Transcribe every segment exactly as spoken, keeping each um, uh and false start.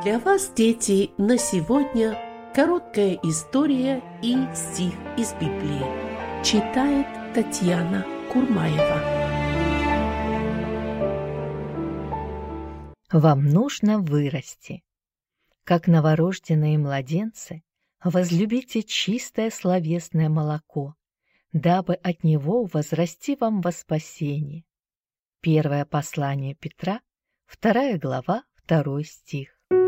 Для вас, дети, на сегодня короткая история и стих из Библии. Читает Татьяна Курмаева. Вам нужно вырасти. Как новорожденные младенцы, возлюбите чистое словесное молоко, дабы от него возрасти вам во спасение. Первое послание Петра, вторая глава, второй стих.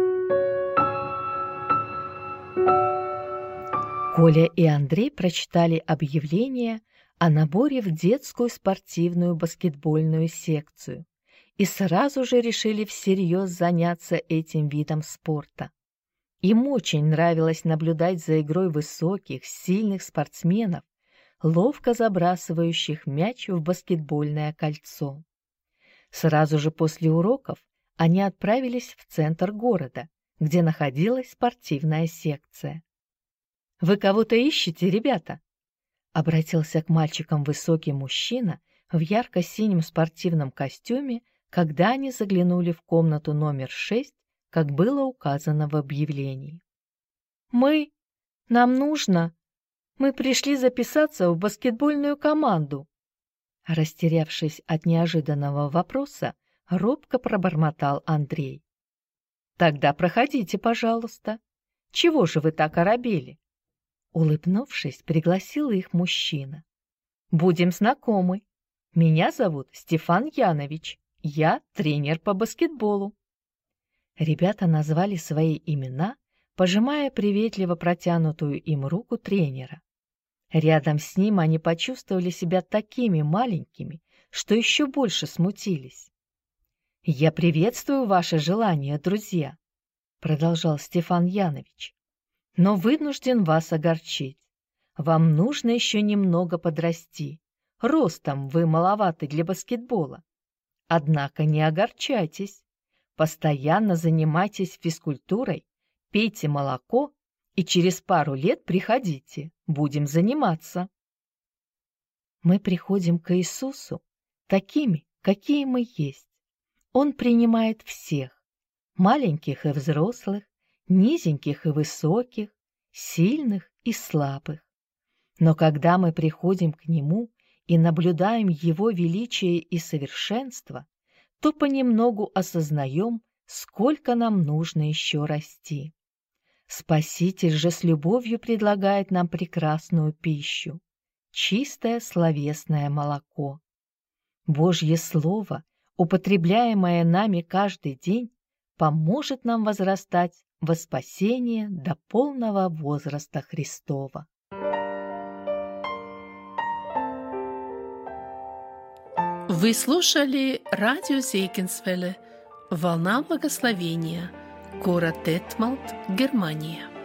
Коля и Андрей прочитали объявление о наборе в детскую спортивную баскетбольную секцию и сразу же решили всерьез заняться этим видом спорта. Им очень нравилось наблюдать за игрой высоких, сильных спортсменов, ловко забрасывающих мяч в баскетбольное кольцо. Сразу же после уроков они отправились в центр города, где находилась спортивная секция. «Вы кого-то ищете, ребята?» — обратился к мальчикам высокий мужчина в ярко-синем спортивном костюме, когда они заглянули в комнату номер шесть, как было указано в объявлении. «Мы? Нам нужно? Мы пришли записаться в баскетбольную команду». Растерявшись от неожиданного вопроса, робко пробормотал Андрей. «Тогда проходите, пожалуйста. Чего же вы так оробели?» Улыбнувшись, пригласил их мужчина. «Будем знакомы. Меня зовут Стефан Янович. Я тренер по баскетболу». Ребята назвали свои имена, пожимая приветливо протянутую им руку тренера. Рядом с ним они почувствовали себя такими маленькими, что еще больше смутились. «Я приветствую ваше желание, друзья», — продолжал Стефан Янович. «Но вынужден вас огорчить. Вам нужно еще немного подрасти. Ростом вы маловаты для баскетбола. Однако не огорчайтесь. Постоянно занимайтесь физкультурой, пейте молоко и через пару лет приходите. Будем заниматься». Мы приходим к Иисусу такими, какие мы есть. Он принимает всех, маленьких и взрослых, низеньких и высоких, сильных и слабых. Но когда мы приходим к Нему и наблюдаем Его величие и совершенство, то понемногу осознаем, сколько нам нужно еще расти. Спаситель же с любовью предлагает нам прекрасную пищу – чистое словесное молоко. Божье Слово, употребляемое нами каждый день, поможет нам возрастать во спасение до полного возраста Христова. Вы слушали радио Зегенсвелле «Волна благословения», город Детмалт, Германия.